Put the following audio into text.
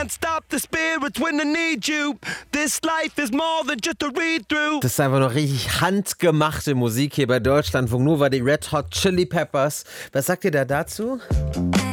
can't stop the spirits when I need you. This life is more than just a read-through. Das ist einfach noch richtig handgemachte Musik hier bei Deutschlandfunk Nova, die Red Hot Chili Peppers. Was sagt ihr da dazu?